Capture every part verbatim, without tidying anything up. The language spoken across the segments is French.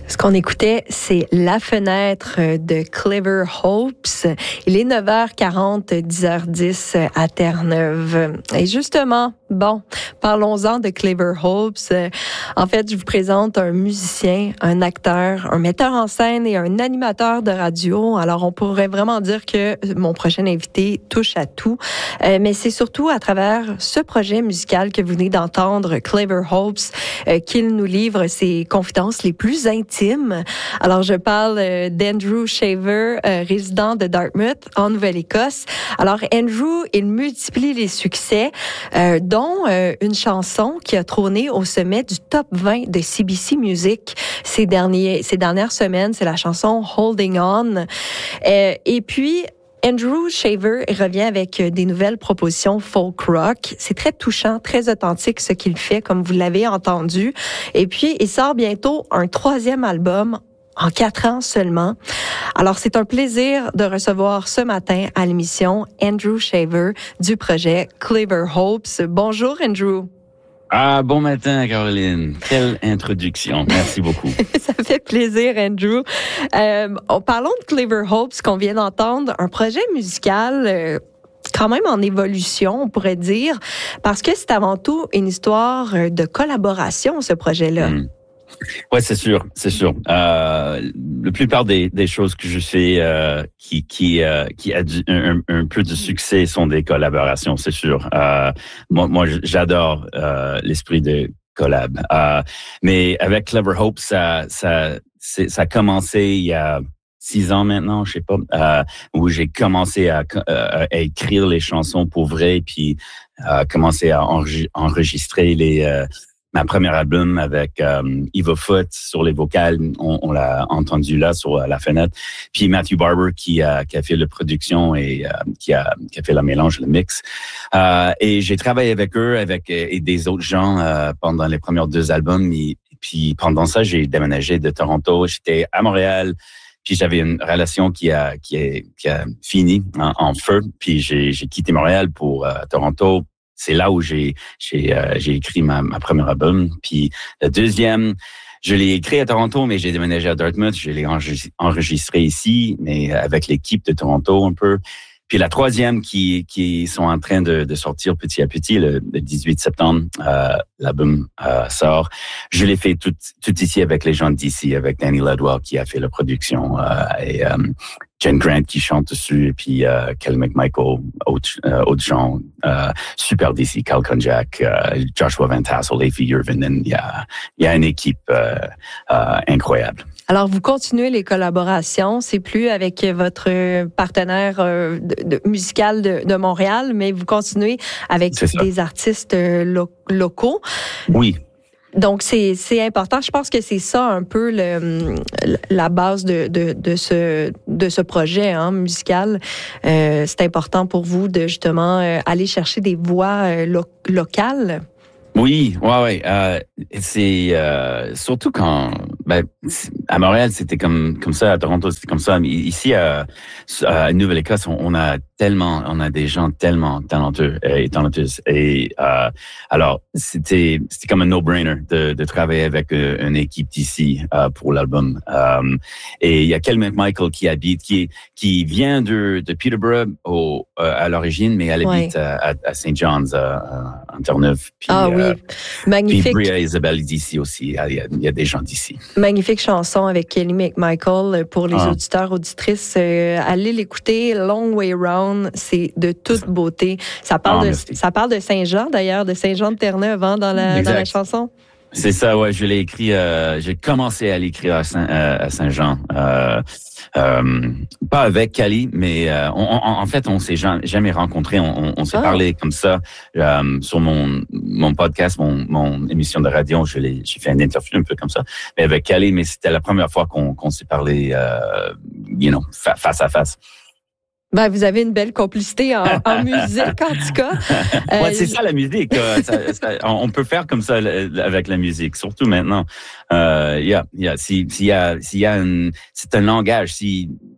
Ce qu'on écoutait, c'est La Fenêtre de Clever Hopes. Il est neuf heures quarante, dix heures dix à Terre-Neuve. Et justement, bon, parlons-en de Clever Hopes. En fait, je vous présente un musicien, un acteur, un metteur en scène et un animateur de radio. Alors, on pourrait vraiment dire que mon prochain invité touche à tout. Euh, mais c'est surtout à travers ce projet musical que vous venez d'entendre, Clever Hopes, euh, qu'il nous livre ses confidences les plus intimes. Alors, je parle euh, d'Andrew Shaver, euh, résident de Dartmouth, en Nouvelle-Écosse. Alors, Andrew, il multiplie les succès, euh, dont euh, une chanson qui a trôné au sommet du top vingt de C B C Music ces, derniers, ces dernières semaines. C'est la chanson Holding On. Euh, et puis, Andrew Shaver revient avec des nouvelles propositions folk rock. C'est très touchant, très authentique ce qu'il fait, comme vous l'avez entendu. Et puis, il sort bientôt un troisième album en quatre ans seulement. Alors, c'est un plaisir de recevoir ce matin à l'émission Andrew Shaver du projet Clever Hopes. Bonjour, Andrew. Ah, bon matin, Caroline. Quelle introduction. Merci beaucoup. Ça fait plaisir, Andrew. Euh, parlons de Clever Hopes qu'on vient d'entendre, un projet musical euh, quand même en évolution, on pourrait dire, parce que c'est avant tout une histoire de collaboration, ce projet-là. Mmh. Ouais, c'est sûr, c'est sûr. Euh, la plupart des, des choses que je fais euh, qui qui euh, qui a du, un, un peu de succès sont des collaborations, c'est sûr. Euh, moi, moi, j'adore euh, l'esprit de collab. Euh, mais avec Clever Hope, ça ça c'est, ça a commencé il y a six ans maintenant, je sais pas, euh, où j'ai commencé à, à, à écrire les chansons pour vrai, puis à commencer à enregistrer les euh, ma première album avec euh, Eva Foot sur les vocales, on, on l'a entendu là sur La Fenêtre. Puis Matthew Barber qui a, qui a fait la production et euh, qui, a, qui a fait le mélange, le mix. Euh, et j'ai travaillé avec eux, avec et des autres gens euh, pendant les premiers deux albums. Et, et puis pendant ça, j'ai déménagé de Toronto. J'étais à Montréal. Puis j'avais une relation qui a qui a, qui a fini en, en feu. Puis j'ai, j'ai quitté Montréal pour euh, Toronto. C'est là où j'ai j'ai euh, j'ai écrit ma, ma première album. Puis le deuxième, je l'ai écrit à Toronto, mais j'ai déménagé à Dartmouth. Je l'ai enregistré ici, mais avec l'équipe de Toronto un peu. Puis la troisième qui qui sont en train de, de sortir petit à petit, le, le dix-huit septembre, euh, l'album euh, sort. Je l'ai fait tout tout ici avec les gens d'ici, avec Danny Ledwell qui a fait la production euh, et euh, Jen Grant qui chante dessus, et puis euh, Kelly McMichael, autres, euh, autres gens euh, super d'ici, Cal Konjak, euh, Joshua Van Tassel, Leify Yervinen. Il y a il y a une équipe euh, euh, incroyable. Alors, vous continuez les collaborations. C'est plus avec votre partenaire euh, de, de, musical de, de Montréal, mais vous continuez avec des artistes lo- locaux. Oui. Donc, c'est, c'est important. Je pense que c'est ça un peu le, la base de, de, de, ce, de ce projet hein, musical. Euh, c'est important pour vous de justement euh, aller chercher des voix euh, lo- locales. Oui, ouais, ouais. Euh, c'est euh, surtout quand ben, à Montréal c'était comme comme ça, à Toronto c'était comme ça. Mais ici à, à Nouvelle-Écosse, on, on a tellement, on a des gens tellement talentueux et talentueuses. Et euh, alors c'était c'était comme un no-brainer de, de travailler avec euh, une équipe d'ici euh, pour l'album. Euh, et il y a Kelly McMichael qui habite, qui qui vient de de Peterborough au, euh, à l'origine, mais elle habite ouais. à, à Saint John's euh, en Terre-Neuve. Puis, ah oui. Euh, magnifique. Puis Bria Isabelle d'ici aussi. Il y, a, il y a des gens d'ici. Magnifique chanson avec Kelly McMichael pour les ah. auditeurs, auditrices. Euh, allez l'écouter. Long Way Round, c'est de toute beauté. Ça parle, ah, de, ça parle de Saint-Jean, d'ailleurs, de Saint-Jean de Terre-Neuve hein, dans, la, dans la chanson. C'est ça, ouais. Je l'ai écrit. Euh, j'ai commencé à l'écrire à, Saint, euh, à Saint-Jean. Euh, euh, pas avec Cali, mais euh, on, on, en fait, on s'est jamais, jamais rencontrés. On, on, on s'est ah. parlé comme ça euh, sur mon mon podcast, mon, mon émission de radio. Je l'ai, j'ai fait une interview un peu comme ça, mais avec Cali. Mais c'était la première fois qu'on, qu'on s'est parlé, euh, you know, fa- face à face. Ben, vous avez une belle complicité en, en musique, en tout cas. Euh, ouais, c'est ça la musique. Euh, ça, ça, on peut faire comme ça avec la musique, surtout maintenant. Euh, yeah, yeah. Si, s'il y a, s'il y a un, c'est un langage. Si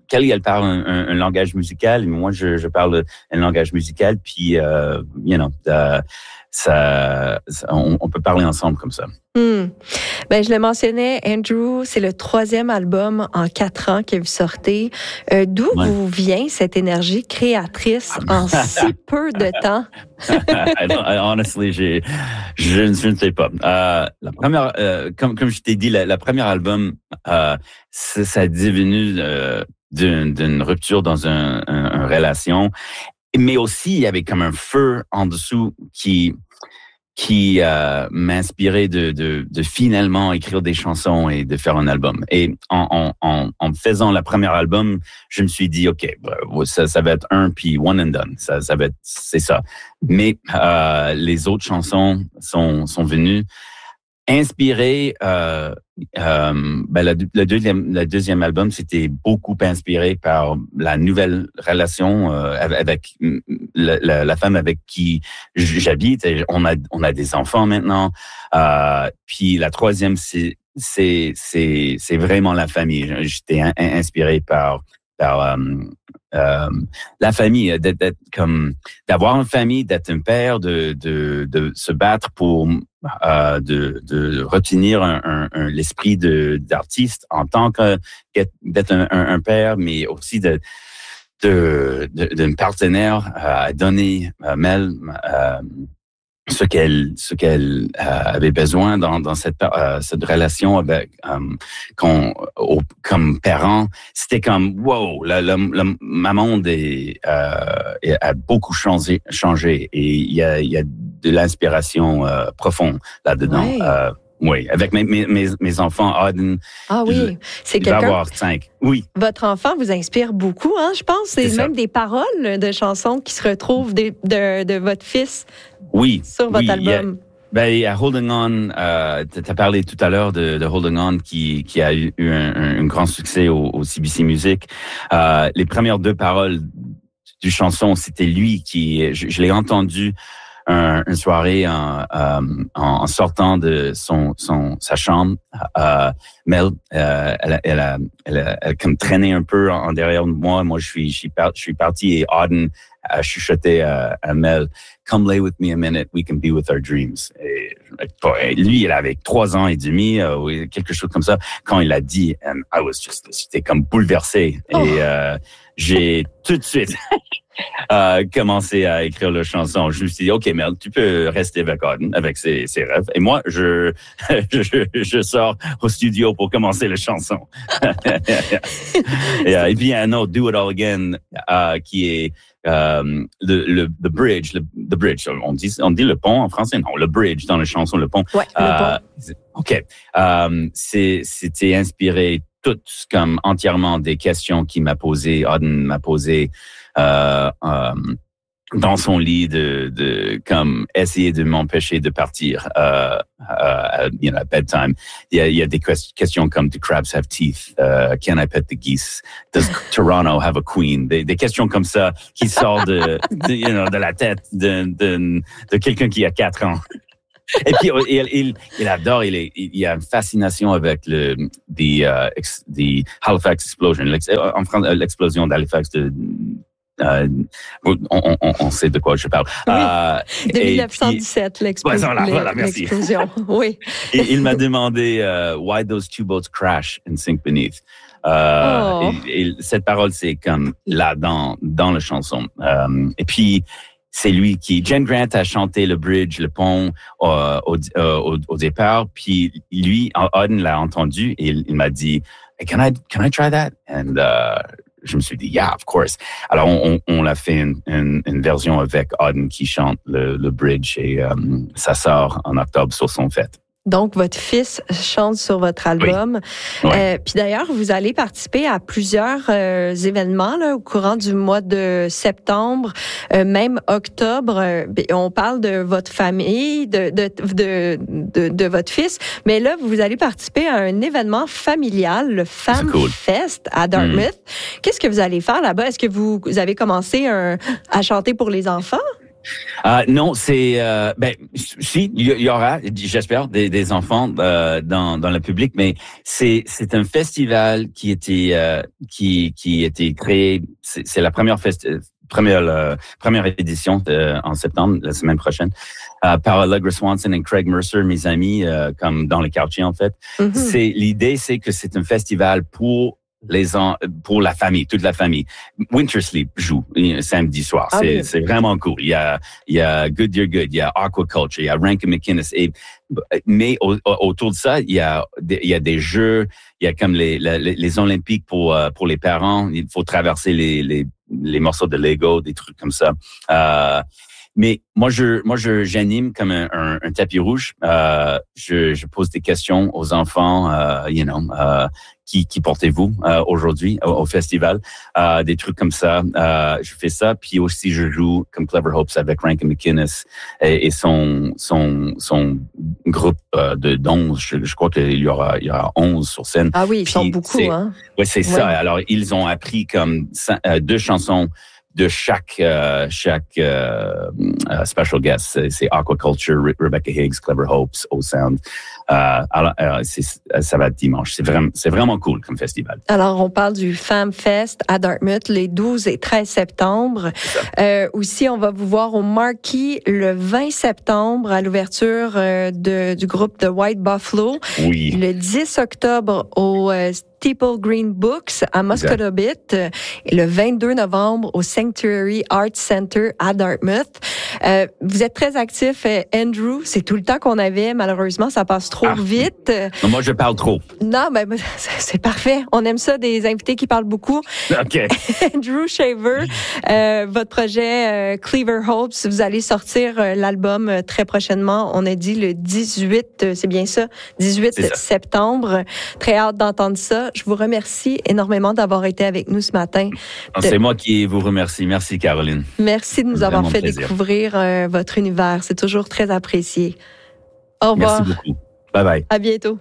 Kelly, elle parle un, un, un langage musical, mais moi, je, je parle un langage musical, puis, euh, you know, uh, ça, ça on, on peut parler ensemble comme ça. Hmm. Ben, je le mentionnais, Andrew, c'est le troisième album en quatre ans que vous sortez. Euh, d'où ouais. vous vient cette énergie créatrice en si peu de temps? I don't, I, honestly, j'ai, je, je ne sais pas. Euh, la première, euh, comme, comme je t'ai dit, la, la première album, euh, ça, ça est devenu euh, d'une, d'une rupture dans une un, un relation, mais aussi il y avait comme un feu en dessous qui qui euh, m'a inspiré de, de, de finalement écrire des chansons et de faire un album. Et en, en, en faisant le premier album, je me suis dit, OK, ça, ça va être un, puis one and done. Ça, ça va être, c'est ça. Mais euh, les autres chansons sont, sont venues inspirées. Euh, euh, ben, le, le, deuxième, le deuxième album, c'était beaucoup inspiré par la nouvelle relation euh, avec la, la, la femme avec qui j'habite. On a, on a des enfants maintenant. Euh, puis la troisième, c'est, c'est, c'est, c'est vraiment la famille. J'étais in, inspiré par, par euh, euh, la famille, d'être, d'être comme, d'avoir une famille, d'être un père, de, de, de se battre pour Euh, de, de retenir un, un, un, l'esprit de, d'artiste en tant que d'être un, un, un père, mais aussi de, de, de, d'un partenaire à donner à Mel euh, ce qu'elle ce qu'elle euh, avait besoin dans dans cette euh, cette relation avec euh, qu'on au, comme parent. C'était comme wow, le, le, le ma monde est, euh, a beaucoup changé changé et il y a il y a de l'inspiration euh, profonde là-dedans. Oui. Euh, oui, avec mes, mes, mes, mes enfants, Auden. Ah oui, c'est il quelqu'un. va avoir cinq. Oui. Votre enfant vous inspire beaucoup, hein, je pense. C'est, c'est même ça. des paroles de chansons qui se retrouvent de, de, de votre fils oui, sur votre oui, album. Ben, à Holding On, euh, tu as parlé tout à l'heure de, de Holding On qui, qui a eu un, un, un grand succès au, au C B C Music. Euh, les premières deux paroles du chanson, c'était lui qui, je, je l'ai entendu Un, une soirée en, en, en sortant de son, son sa chambre. Euh, Mel, euh, elle, a, elle, a, elle, a, elle a comme traîné un peu en, en derrière de moi. Moi, je suis, je suis, par, je suis parti et Auden a chuchoté à, à Mel, "Come lay with me a minute, we can be with our dreams." Et, lui, il avait trois ans et demi, euh, quelque chose comme ça. Quand il l'a dit, and I was just, j'étais comme bouleversé. Oh. Et euh, j'ai tout de suite euh, commencé à écrire la chanson. Je me suis dit, OK, Mel, tu peux rester avec Auden, avec ses, ses rêves. Et moi, je, je, je sors au studio pour commencer la chanson. et, euh, et puis, il y a un autre, Do It All Again, euh, qui est euh, le, le the bridge, le the bridge. On dit, on dit le pont en français, non, le bridge dans la chanson, le pont. Ouais, euh, le pont. OK. Euh, c'est, c'était inspiré tout comme entièrement des questions qu'il m'a posées, Auden m'a posées euh, euh, dans son lit de, de comme essayer de m'empêcher de partir euh, euh, you know, at bedtime. Il y a, il y a des questions comme Do crabs have teeth? Uh, can I pet the geese? Does Toronto have a queen? Des, des questions comme ça qui sortent de, de, you know, de la tête de, de, de quelqu'un qui a quatre ans. Et puis, il, il, il adore, il, est, il y a une fascination avec le, the, uh, ex, the Halifax explosion, en France, l'explosion d'Halifax de, euh, on, on, on sait de quoi je parle. Oui, euh, de dix-neuf cent dix-sept, puis, l'explosion. Ouais, voilà, voilà, merci. L'explosion, oui. Et il m'a demandé, uh, why those two boats crash and sink beneath. Euh, oh. et, et cette parole, c'est comme là, dans, dans la chanson. Euh, et puis, c'est lui qui, Jen Grant a chanté le bridge, le pont euh, au, euh, au, au départ, puis lui, Auden l'a entendu et il, il m'a dit, hey, can I, can I try that? And uh, je me suis dit, yeah, of course. Alors on, on, on a fait une, une, une version avec Auden qui chante le, le bridge et um, ça sort en octobre sur son fête. Donc, votre fils chante sur votre album. Oui. Oui. Euh, puis d'ailleurs, vous allez participer à plusieurs euh, événements là, au courant du mois de septembre, euh, même octobre. Euh, on parle de votre famille, de de, de, de, de votre fils. Mais là, vous allez participer à un événement familial, le Fam cool. Fest à Dartmouth. Mm. Qu'est-ce que vous allez faire là-bas? Est-ce que vous, vous avez commencé un, à chanter pour les enfants? Euh, non, c'est euh, ben si il y, y aura, j'espère, des, des enfants euh, dans dans le public, mais c'est c'est un festival qui était euh, qui qui était créé. C'est, c'est la première fest, première euh, première édition de, en septembre, la semaine prochaine, euh, par Allegra Swanson et Craig Mercer, mes amis, euh, comme dans le quartier en fait. Mm-hmm. C'est l'idée, c'est que c'est un festival pour les en, pour la famille, toute la famille. Winter Sleep joue samedi soir. Ah c'est, oui. c'est vraiment cool. Il y a, il y a Good Dear Good, il y a Aquaculture, il y a Rankin McInnes. Et, mais au, autour de ça, il y a, il y a des jeux, il y a comme les, les, les Olympiques pour, pour les parents. Il faut traverser les, les, les morceaux de Lego, des trucs comme ça. Euh, Mais moi, je, moi, je, j'anime comme un, un, un tapis rouge. Euh, je, je pose des questions aux enfants, euh, you know, euh, qui, qui portez-vous euh, aujourd'hui au, au festival, euh, des trucs comme ça. Euh, je fais ça, puis aussi je joue comme Clever Hopes avec Rankin McInnes et, et son, son, son groupe euh, de d'onze. Je, je crois qu'il y aura, il y aura onze sur scène. Ah oui, ils puis sont beaucoup, c'est, hein. Ouais, c'est ouais. ça. Alors ils ont appris comme euh, deux chansons de chaque euh, chaque euh, uh, special guest. C'est, c'est Aquaculture, Re- Rebecca Higgs, Clever Hopes, O-Sound. Euh, alors, euh, c'est, ça va être dimanche. C'est vraiment, c'est vraiment cool comme festival. Alors, on parle du Fam Fest à Dartmouth les douze et treize septembre. Euh, aussi, on va vous voir au Marquee le vingt septembre à l'ouverture euh, de, du groupe The White Buffalo. Oui. Le dix octobre au euh, Steeple Green Books à Muscatobit et le vingt-deux novembre au Sanctuary Arts Center à Dartmouth. Euh, vous êtes très actif, Andrew. C'est tout le temps qu'on avait. Malheureusement, ça passe trop ah. vite. Non, moi, je parle trop. Non, ben, c'est parfait. On aime ça, des invités qui parlent beaucoup. OK. Andrew Shaver, euh, votre projet euh, Clever Hopes, vous allez sortir euh, l'album euh, très prochainement. On a dit le dix-huit, euh, c'est bien ça, dix-huit ça. septembre. Très hâte d'entendre ça. Je vous remercie énormément d'avoir été avec nous ce matin. De... C'est moi qui vous remercie. Merci, Caroline. Merci de nous avoir fait plaisir. découvrir euh, votre univers. C'est toujours très apprécié. Au revoir. Merci beaucoup. Bye bye. À bientôt.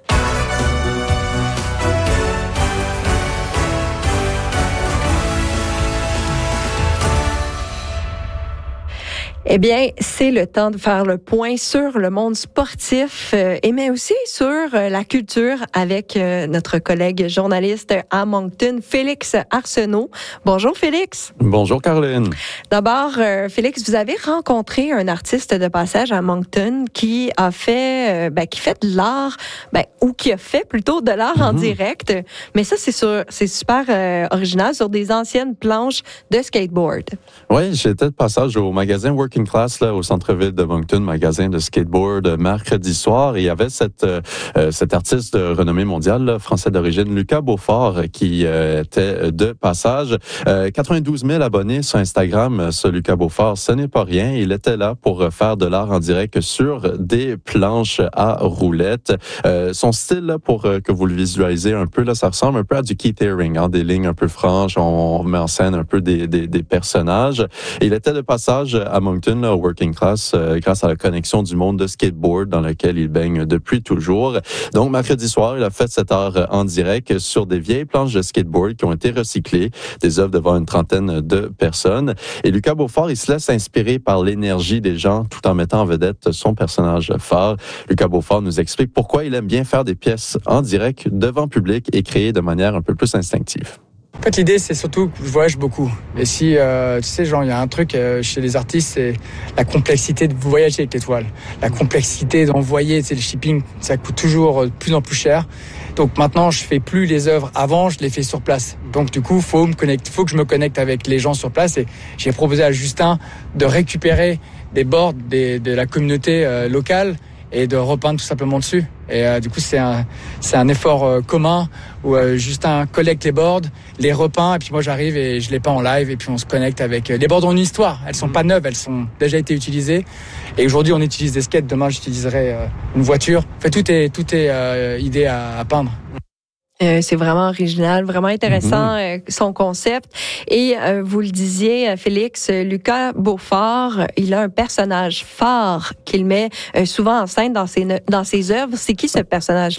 Eh bien, c'est le temps de faire le point sur le monde sportif, euh, et mais aussi sur euh, la culture avec euh, notre collègue journaliste à Moncton, Félix Arsenault. Bonjour Félix. Bonjour Caroline. D'abord, euh, Félix, vous avez rencontré un artiste de passage à Moncton qui a fait, euh, ben, qui fait de l'art, ben, ou qui a fait plutôt de l'art mm-hmm. en direct. Mais ça, c'est sur, c'est super euh, original sur des anciennes planches de skateboard. Oui, j'étais de passage au magasin Working Class là, au centre-ville de Moncton, magasin de skateboard, mercredi soir. Et il y avait cette, euh, cet artiste de renommée mondiale, là, français d'origine, Lucas Beaufort, qui euh, était de passage. Euh, quatre-vingt-douze mille abonnés sur Instagram, ce Lucas Beaufort, ce n'est pas rien. Il était là pour faire de l'art en direct sur des planches à roulettes. Euh, son style, là, pour euh, que vous le visualisez un peu, là, ça ressemble un peu à du Keith Haring, hein, des lignes un peu franches, on met en scène un peu des, des, des personnages. Et il était de passage à Moncton, là, au Working Class, euh, grâce à la connexion du monde de skateboard dans lequel il baigne depuis toujours. Donc, mercredi soir, il a fait cet art en direct sur des vieilles planches de skateboard qui ont été recyclées, des œuvres devant une trentaine de personnes. Et Lucas Beaufort, il se laisse inspirer par l'énergie des gens tout en mettant en vedette son personnage phare. Lucas Beaufort nous explique pourquoi il aime bien faire des pièces en direct devant public et créer de manière un peu plus instinctive. En fait, l'idée, c'est surtout que je voyage beaucoup. Et si, euh, tu sais, genre, il y a un truc euh, chez les artistes, c'est la complexité de voyager avec les toiles. La complexité d'envoyer, tu sais, le shipping, ça coûte toujours de plus en plus cher. Donc maintenant, je fais plus les œuvres avant, je les fais sur place. Donc du coup, faut me connecter, faut que je me connecte avec les gens sur place. Et j'ai proposé à Justin de récupérer des boards des, de la communauté euh, locale et de repeindre tout simplement dessus. Et euh, du coup, c'est un, c'est un effort euh, commun où euh, Justin collecte les boards, les repeint, et puis moi j'arrive et je les peins en live, et puis on se connecte avec... Euh, les boards ont une histoire, elles sont pas neuves, elles sont déjà été utilisées. Et aujourd'hui, on utilise des skates, demain j'utiliserai euh, une voiture. En fait, tout est, tout est euh, idée à, à peindre. Euh, c'est vraiment original, vraiment intéressant, mm-hmm. euh, son concept. Et euh, vous le disiez, Félix, Lucas Beaufort, il a un personnage phare qu'il met euh, souvent en scène dans ses, dans ses œuvres. C'est qui ce personnage-là?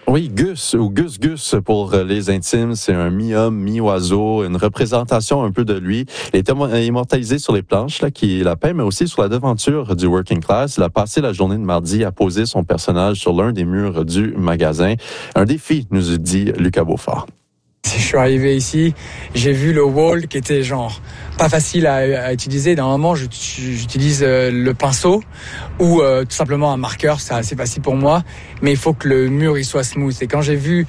Oui, Gus ou Gus Gus pour les intimes, c'est un mi-homme, mi-oiseau, une représentation un peu de lui. Il est immortalisé sur les planches là, qui la peint, mais aussi sur la devanture du Working Class. Il a passé la journée de mardi à poser son personnage sur l'un des murs du magasin. Un défi, nous dit Lucas Beaufort. Je suis arrivé ici, j'ai vu le wall qui était genre pas facile à, à utiliser. Normalement, j'utilise le pinceau ou euh, tout simplement un marqueur, c'est assez facile pour moi. Mais il faut que le mur il soit smooth. Et quand j'ai vu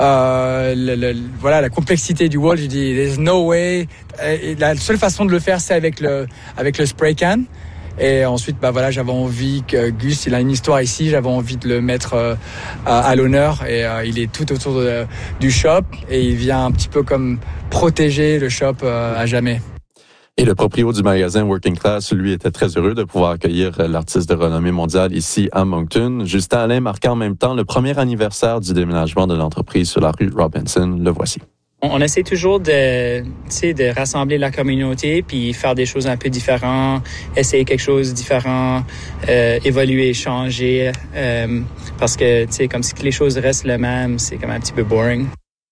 euh, le, le, voilà la complexité du wall, j'ai dit there's no way. Et la seule façon de le faire, c'est avec le avec le spray can. Et ensuite, bah voilà, j'avais envie que Gus, il a une histoire ici, j'avais envie de le mettre euh, à, à l'honneur. Et euh, il est tout autour de, du shop et il vient un petit peu comme protéger le shop euh, à jamais. Et le proprio du magasin Working Class, lui, était très heureux de pouvoir accueillir l'artiste de renommée mondiale ici à Moncton. Justin Alain marquait en même temps le premier anniversaire du déménagement de l'entreprise sur la rue Robinson. Le voici. On essaie toujours de, tu sais, de rassembler la communauté puis faire des choses un peu différentes, essayer quelque chose de différent, euh, évoluer, changer, euh, parce que, tu sais, comme si les choses restent les mêmes, c'est comme un petit peu boring.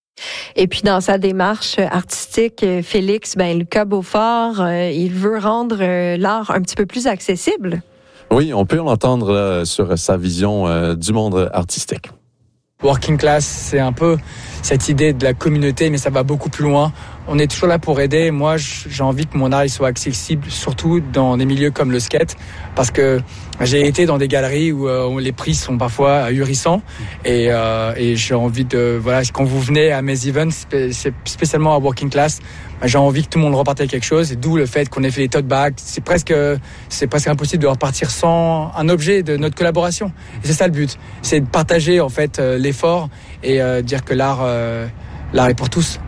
Et puis, dans sa démarche artistique, Félix, ben, Lucas Beaufort, euh, il veut rendre euh, l'art un petit peu plus accessible. Oui, on peut l'entendre là, sur sa vision euh, du monde artistique. Working Class, c'est un peu cette idée de la communauté, mais ça va beaucoup plus loin. On est toujours là pour aider. Moi, j'ai envie que mon art il soit accessible, surtout dans des milieux comme le skate, parce que j'ai été dans des galeries où, euh, où les prix sont parfois ahurissants, et, euh, et j'ai envie de voilà, quand vous venez à mes events, c'est spécialement à Working Class, j'ai envie que tout le monde reparte avec quelque chose, et d'où le fait qu'on ait fait les tote bags. C'est presque, c'est presque impossible de repartir sans un objet de notre collaboration. Et c'est ça le but, c'est de partager en fait l'effort et euh, dire que l'art, euh, l'art est pour tous.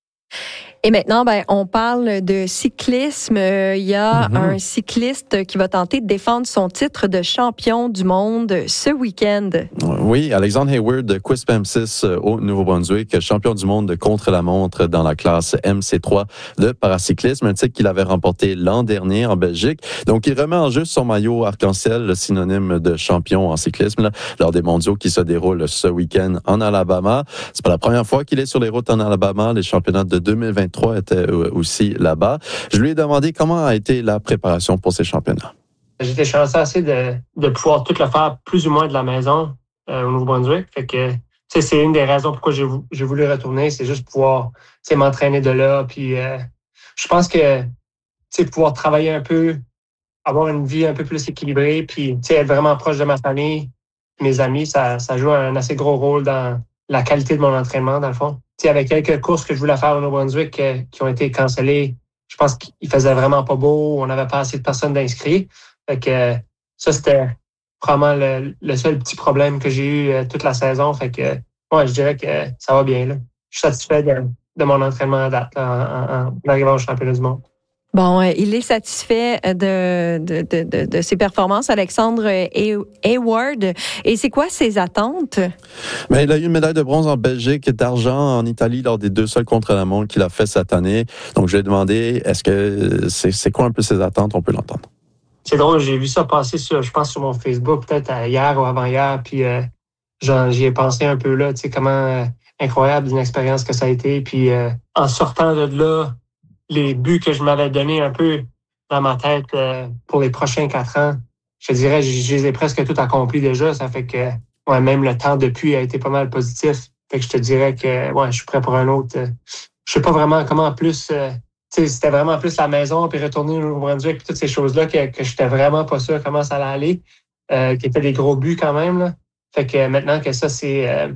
Et maintenant, ben, on parle de cyclisme. Il y a mm-hmm. un cycliste qui va tenter de défendre son titre de champion du monde ce week-end. Oui, Alexander Hayward de Quispamsis au Nouveau-Brunswick, champion du monde de contre-la-montre dans la classe M C trois de paracyclisme, un titre qu'il avait remporté l'an dernier en Belgique. Donc, il remet en jeu son maillot arc-en-ciel, le synonyme de champion en cyclisme, là, lors des mondiaux qui se déroulent ce week-end en Alabama. C'est pas la première fois qu'il est sur les routes en Alabama. Les championnats de deux mille vingt-trois était aussi là-bas. Je lui ai demandé comment a été la préparation pour ces championnats. J'étais chanceux assez de, de pouvoir tout le faire plus ou moins de la maison euh, au Nouveau-Brunswick. Fait que, c'est une des raisons pourquoi j'ai, j'ai voulu retourner, c'est juste pouvoir m'entraîner de là. Puis, euh, je pense que pouvoir travailler un peu, avoir une vie un peu plus équilibrée, puis être vraiment proche de ma famille, mes amis, ça, ça joue un assez gros rôle dans la qualité de mon entraînement, dans le fond. T'sais, avec quelques courses que je voulais faire au Nouveau-Brunswick euh, qui ont été cancellées, je pense qu'il faisait vraiment pas beau, on n'avait pas assez de personnes d'inscrits. Fait que euh, ça, c'était probablement le, le seul petit problème que j'ai eu euh, toute la saison. Fait que ouais, je dirais que euh, ça va bien. Là. Je suis satisfait de, de mon entraînement à date là, en, en, en arrivant au championnat du monde. Bon, euh, il est satisfait de, de, de, de, de ses performances, Alexander Hayward. Et c'est quoi ses attentes? Bien, il a eu une médaille de bronze en Belgique et d'argent en Italie lors des deux seuls contre-la-montre qu'il a fait cette année. Donc, je lui ai demandé, est-ce que c'est, c'est quoi un peu ses attentes? On peut l'entendre. C'est drôle, j'ai vu ça passer, sur, je pense, sur mon Facebook, peut-être hier ou avant-hier. Puis, euh, genre, j'y ai pensé un peu là, tu sais, comment euh, incroyable une expérience que ça a été. Puis, euh, en sortant de là, les buts que je m'avais donnés un peu dans ma tête euh, pour les prochains quatre ans, je dirais, je, je les ai presque tout accomplis déjà. Ça fait que ouais, même le temps depuis a été pas mal positif. Fait que je te dirais que ouais, je suis prêt pour un autre. Euh, je sais pas vraiment comment plus... Euh, tu sais, c'était vraiment plus la maison, puis retourner au Nouveau-Brunswick, puis toutes ces choses-là que, que j'étais vraiment pas sûr comment ça allait aller, euh, qui étaient des gros buts quand même. Là. Fait que maintenant que ça, c'est euh,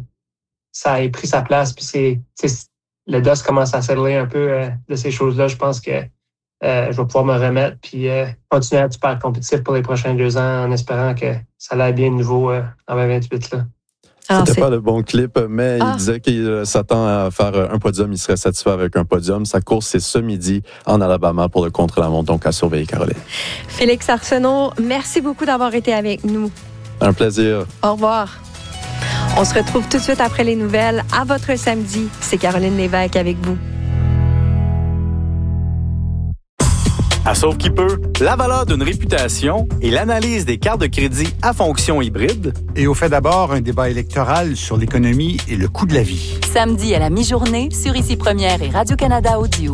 ça a pris sa place, puis c'est... le D O S commence à s'élever un peu euh, de ces choses-là. Je pense que euh, je vais pouvoir me remettre puis euh, continuer à être super compétitif pour les prochains deux ans en espérant que ça aille bien de nouveau euh, en vingt vingt-huit. Là. Alors, C'était c'est... pas le bon clip, mais ah. il disait qu'il s'attend à faire un podium. Il serait satisfait avec un podium. Sa course, c'est ce midi en Alabama pour le contre-la-montre. Donc, à surveiller, Caroline. Félix Arsenault, merci beaucoup d'avoir été avec nous. Un plaisir. Au revoir. On se retrouve tout de suite après les nouvelles à votre samedi. C'est Caroline Lévesque avec vous. À Sauve qui peut, la valeur d'une réputation et l'analyse des cartes de crédit à fonction hybride. Et au fait d'abord, un débat électoral sur l'économie et le coût de la vie. Samedi à la mi-journée sur Ici Première et Radio-Canada Audio.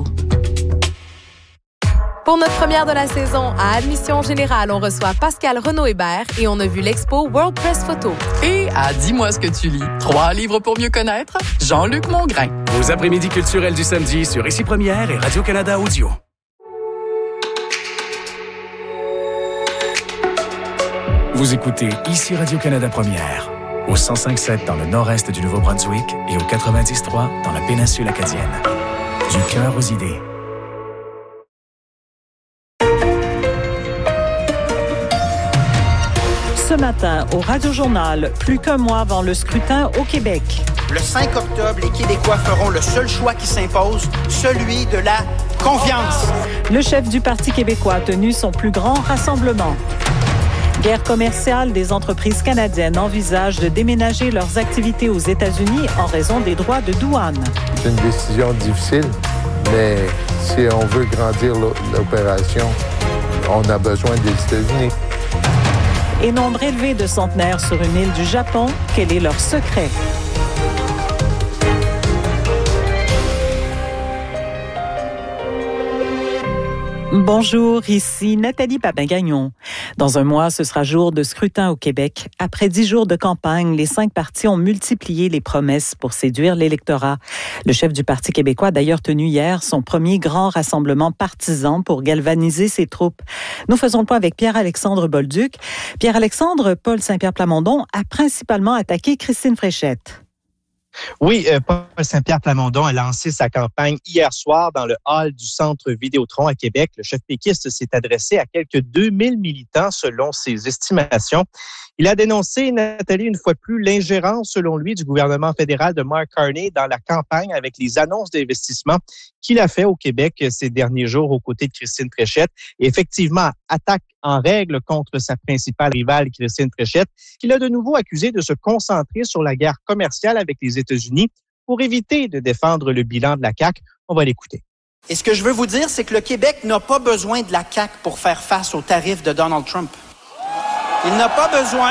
Pour notre première de la saison, à Admission Générale, on reçoit Pascal Renaud-Hébert et on a vu l'expo World Press Photo. Et à Dis-moi ce que tu lis, trois livres pour mieux connaître, Jean-Luc Mongrain. Vos après-midi culturels du samedi sur Ici Première et Radio-Canada Audio. Vous écoutez Ici Radio-Canada Première, au cent cinq virgule sept dans le nord-est du Nouveau-Brunswick et au quatre-vingt-dix virgule trois dans la péninsule acadienne. Du cœur aux idées. Ce matin, au Radio-Journal, plus qu'un mois avant le scrutin au Québec. Le cinq octobre, les Québécois feront le seul choix qui s'impose, celui de la confiance. Le chef du Parti québécois a tenu son plus grand rassemblement. Guerre commerciale, des entreprises canadiennes envisagent de déménager leurs activités aux États-Unis en raison des droits de douane. C'est une décision difficile, mais si on veut grandir l'opération, on a besoin des États-Unis. Et nombre élevé de centenaires sur une île du Japon, quel est leur secret? Bonjour, ici Nathalie Papin-Gagnon. Dans un mois, ce sera jour de scrutin au Québec. Après dix jours de campagne, les cinq partis ont multiplié les promesses pour séduire l'électorat. Le chef du Parti québécois a d'ailleurs tenu hier son premier grand rassemblement partisan pour galvaniser ses troupes. Nous faisons le point avec Pierre-Alexandre Bolduc. Pierre-Alexandre, Paul Saint-Pierre Plamondon a principalement attaqué Christine Fréchette. Oui, euh, Paul Saint-Pierre Plamondon a lancé sa campagne hier soir dans le hall du Centre Vidéotron à Québec. Le chef péquiste s'est adressé à quelques deux mille militants selon ses estimations. Il a dénoncé, Nathalie, une fois de plus, l'ingérence, selon lui, du gouvernement fédéral de Mark Carney dans la campagne avec les annonces d'investissement qu'il a fait au Québec ces derniers jours aux côtés de Christine Fréchette. Et effectivement, attaque en règle contre sa principale rivale, Christine Fréchette, qu'il a de nouveau accusé de se concentrer sur la guerre commerciale avec les États-Unis pour éviter de défendre le bilan de la C A Q. On va l'écouter. Et ce que je veux vous dire, c'est que le Québec n'a pas besoin de la C A Q pour faire face aux tarifs de Donald Trump. Il n'a pas besoin,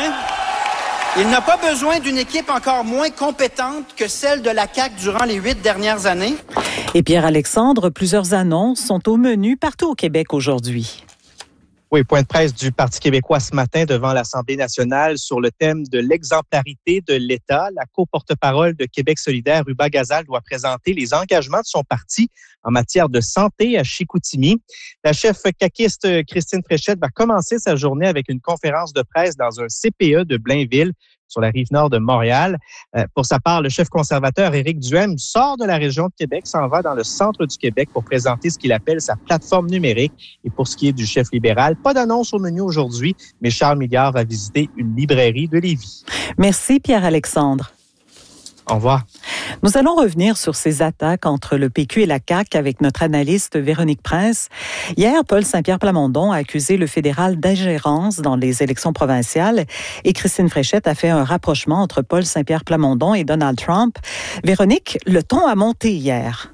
il n'a pas besoin d'une équipe encore moins compétente que celle de la C A Q durant les huit dernières années. Et Pierre-Alexandre, plusieurs annonces sont au menu partout au Québec aujourd'hui. Oui, point de presse du Parti québécois ce matin devant l'Assemblée nationale sur le thème de l'exemplarité de l'État. La co-porte-parole de Québec solidaire, Ruba Gazal, doit présenter les engagements de son parti en matière de santé à Chicoutimi. La chef caquiste Christine Fréchette va commencer sa journée avec une conférence de presse dans un C P E de Blainville, sur la rive nord de Montréal. Euh, pour sa part, le chef conservateur Éric Duhaime sort de la région de Québec, s'en va dans le centre du Québec pour présenter ce qu'il appelle sa plateforme numérique. Et pour ce qui est du chef libéral, pas d'annonce au menu aujourd'hui, mais Charles Milliard va visiter une librairie de Lévis. Merci Pierre-Alexandre. Au revoir. Nous allons revenir sur ces attaques entre le P Q et la C A Q avec notre analyste Véronique Prince. Hier, Paul Saint-Pierre Plamondon a accusé le fédéral d'ingérence dans les élections provinciales et Christine Fréchette a fait un rapprochement entre Paul Saint-Pierre Plamondon et Donald Trump. Véronique, le ton a monté hier.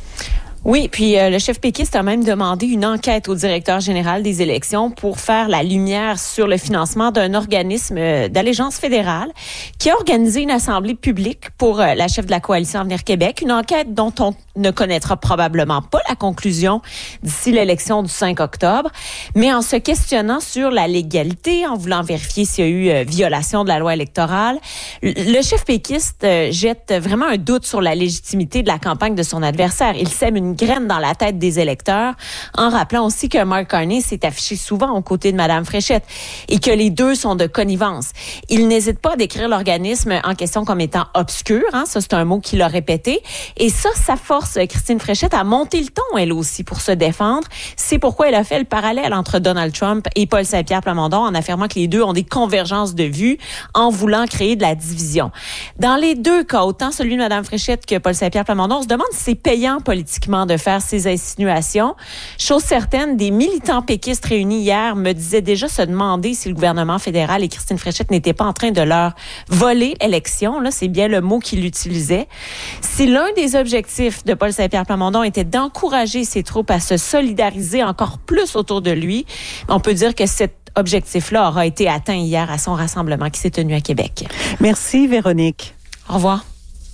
Oui, puis euh, le chef péquiste a même demandé une enquête au directeur général des élections pour faire la lumière sur le financement d'un organisme euh, d'allégeance fédérale qui a organisé une assemblée publique pour euh, la chef de la coalition Avenir Québec, une enquête dont on ne connaîtra probablement pas la conclusion d'ici l'élection du cinq octobre, mais en se questionnant sur la légalité, en voulant vérifier s'il y a eu euh, violation de la loi électorale, le chef péquiste euh, jette vraiment un doute sur la légitimité de la campagne de son adversaire. Il sème une graine dans la tête des électeurs, en rappelant aussi que Mark Carney s'est affiché souvent aux côtés de Mme Fréchette et que les deux sont de connivence. Il n'hésite pas à décrire l'organisme en question comme étant obscur, hein, ça c'est un mot qu'il a répété, et ça, ça force Christine Fréchette à monter le ton, elle aussi, pour se défendre. C'est pourquoi elle a fait le parallèle entre Donald Trump et Paul Saint-Pierre Plamondon en affirmant que les deux ont des convergences de vues en voulant créer de la division. Dans les deux cas, autant celui de Mme Fréchette que Paul Saint-Pierre Plamondon, on se demande si c'est payant politiquement avant de faire ces insinuations. Chose certaine, des militants péquistes réunis hier me disaient déjà se demander si le gouvernement fédéral et Christine Fréchette n'étaient pas en train de leur voler l'élection. Là, c'est bien le mot qu'il utilisait. Si l'un des objectifs de Paul Saint-Pierre Plamondon était d'encourager ses troupes à se solidariser encore plus autour de lui, on peut dire que cet objectif-là aura été atteint hier à son rassemblement qui s'est tenu à Québec. Merci, Véronique. Au revoir.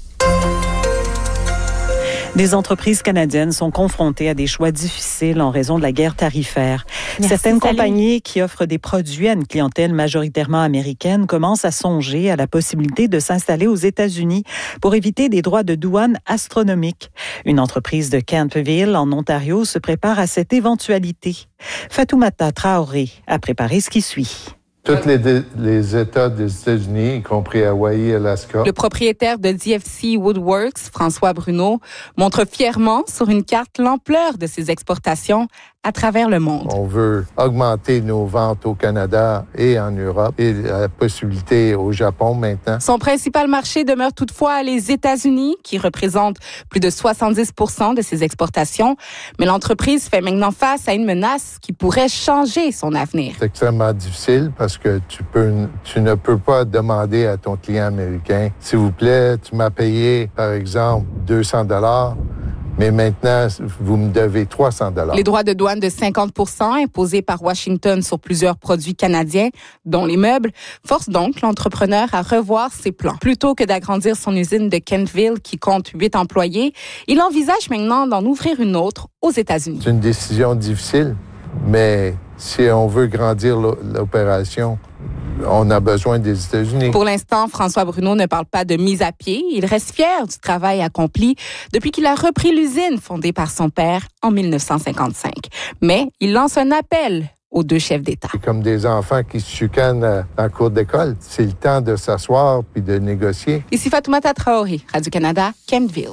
Des entreprises canadiennes sont confrontées à des choix difficiles en raison de la guerre tarifaire. Merci, Certaines salut. compagnies qui offrent des produits à une clientèle majoritairement américaine commencent à songer à la possibilité de s'installer aux États-Unis pour éviter des droits de douane astronomiques. Une entreprise de Kentville, en Ontario, se prépare à cette éventualité. Fatoumata Traoré a préparé ce qui suit. Tous les, les États des États-Unis, y compris Hawaï et Alaska. Le propriétaire de D F C Woodworks, François Bruno, montre fièrement sur une carte l'ampleur de ses exportations à travers le monde. On veut augmenter nos ventes au Canada et en Europe et la possibilité au Japon maintenant. Son principal marché demeure toutefois les États-Unis, qui représentent plus de soixante-dix pour cent de ses exportations. Mais l'entreprise fait maintenant face à une menace qui pourrait changer son avenir. C'est extrêmement difficile parce que tu peux, tu ne peux pas demander à ton client américain, s'il vous plaît, tu m'as payé, par exemple, deux cents dollars. Mais maintenant, vous me devez trois cents dollars. Les droits de douane de cinquante pour cent imposés par Washington sur plusieurs produits canadiens, dont les meubles, forcent donc l'entrepreneur à revoir ses plans. Plutôt que d'agrandir son usine de Kentville, qui compte huit employés, il envisage maintenant d'en ouvrir une autre aux États-Unis. C'est une décision difficile, mais si on veut grandir l'opération, on a besoin des États-Unis. Pour l'instant, François Bruno ne parle pas de mise à pied. Il reste fier du travail accompli depuis qu'il a repris l'usine fondée par son père en mille neuf cent cinquante-cinq. Mais il lance un appel aux deux chefs d'État. C'est comme des enfants qui se chicanent dans la cour d'école. C'est le temps de s'asseoir puis de négocier. Ici Fatoumata Traoré, Radio-Canada, Kentville.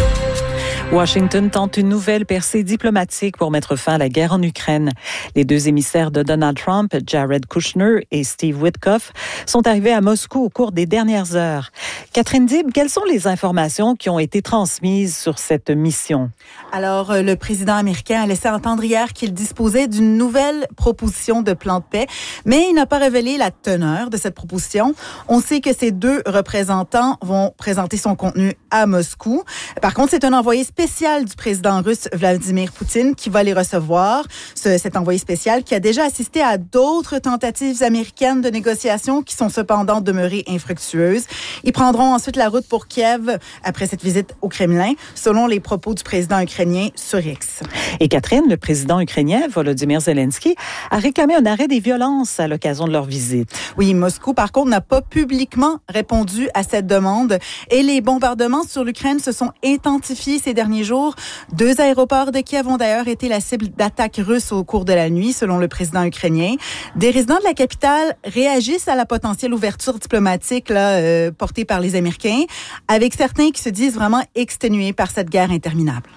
Washington tente une nouvelle percée diplomatique pour mettre fin à la guerre en Ukraine. Les deux émissaires de Donald Trump, Jared Kushner et Steve Witkoff, sont arrivés à Moscou au cours des dernières heures. Catherine Dib, quelles sont les informations qui ont été transmises sur cette mission? Alors, le président américain a laissé entendre hier qu'il disposait d'une nouvelle proposition de plan de paix, mais il n'a pas révélé la teneur de cette proposition. On sait que ces deux représentants vont présenter son contenu à Moscou. Par contre, c'est un envoyé spécial du président russe Vladimir Poutine qui va les recevoir. Ce, cet envoyé spécial qui a déjà assisté à d'autres tentatives américaines de négociation qui sont cependant demeurées infructueuses. Ils prendront ensuite la route pour Kiev après cette visite au Kremlin, selon les propos du président ukrainien sur X. Et Catherine, le président ukrainien Volodymyr Zelensky a réclamé un arrêt des violences à l'occasion de leur visite. Oui, Moscou, par contre, n'a pas publiquement répondu à cette demande et les bombardements sur l'Ukraine se sont intensifiés ces derniers jours. Deux aéroports de Kiev ont d'ailleurs été la cible d'attaques russes au cours de la nuit, selon le président ukrainien. Des résidents de la capitale réagissent à la potentielle ouverture diplomatique là, euh, portée par les Américains, avec certains qui se disent vraiment exténués par cette guerre interminable.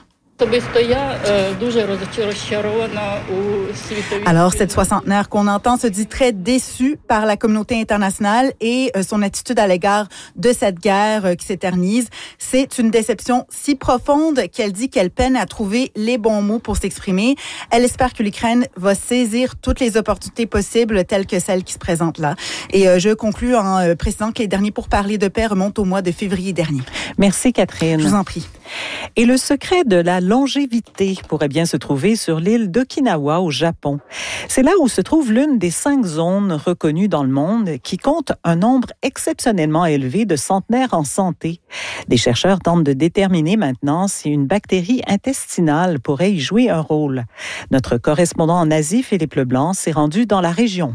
Alors, cette soixantenaire qu'on entend se dit très déçue par la communauté internationale et euh, son attitude à l'égard de cette guerre euh, qui s'éternise. C'est une déception si profonde qu'elle dit qu'elle peine à trouver les bons mots pour s'exprimer. Elle espère que l'Ukraine va saisir toutes les opportunités possibles telles que celles qui se présentent là. Et euh, je conclus en euh, précisant que les derniers pourparlers de paix remontent au mois de février dernier. Merci Catherine. Je vous en prie. Et le secret de la longévité pourrait bien se trouver sur l'île d'Okinawa au Japon. C'est là où se trouve l'une des cinq zones reconnues dans le monde qui compte un nombre exceptionnellement élevé de centenaires en santé. Des chercheurs tentent de déterminer maintenant si une bactérie intestinale pourrait y jouer un rôle. Notre correspondant en Asie, Philippe Leblanc, s'est rendu dans la région.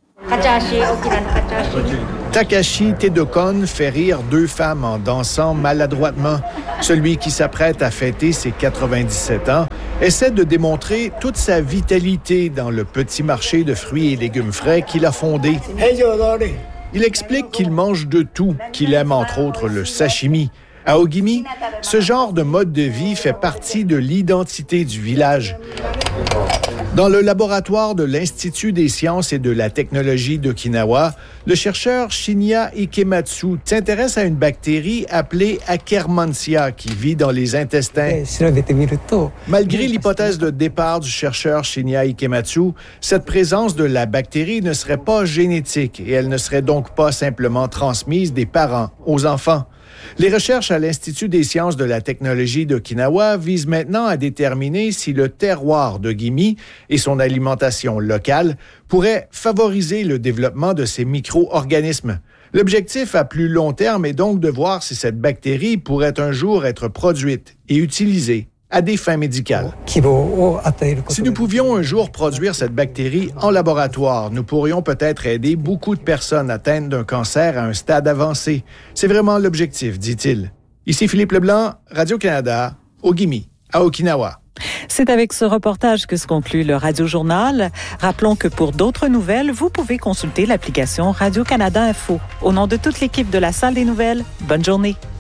Takashi Tedokon fait rire deux femmes en dansant maladroitement. Celui qui s'apprête à fêter ses quatre-vingt-dix-sept ans essaie de démontrer toute sa vitalité dans le petit marché de fruits et légumes frais qu'il a fondé. Il explique qu'il mange de tout, qu'il aime entre autres le sashimi. À Ogimi, ce genre de mode de vie fait partie de l'identité du village. Dans le laboratoire de l'Institut des sciences et de la technologie d'Okinawa, le chercheur Shinya Ikematsu s'intéresse à une bactérie appelée Akkermansia qui vit dans les intestins. Malgré l'hypothèse de départ du chercheur Shinya Ikematsu, cette présence de la bactérie ne serait pas génétique et elle ne serait donc pas simplement transmise des parents aux enfants. Les recherches à l'Institut des sciences de la technologie d'Okinawa visent maintenant à déterminer si le terroir de Gimi et son alimentation locale pourraient favoriser le développement de ces micro-organismes. L'objectif à plus long terme est donc de voir si cette bactérie pourrait un jour être produite et utilisée à des fins médicales. Si nous pouvions un jour produire cette bactérie en laboratoire, nous pourrions peut-être aider beaucoup de personnes atteintes d'un cancer à un stade avancé. C'est vraiment l'objectif, dit-il. Ici Philippe Leblanc, Radio-Canada, au Gimi, à Okinawa. C'est avec ce reportage que se conclut le Radio-Journal. Rappelons que pour d'autres nouvelles, vous pouvez consulter l'application Radio-Canada Info. Au nom de toute l'équipe de la Salle des nouvelles, bonne journée.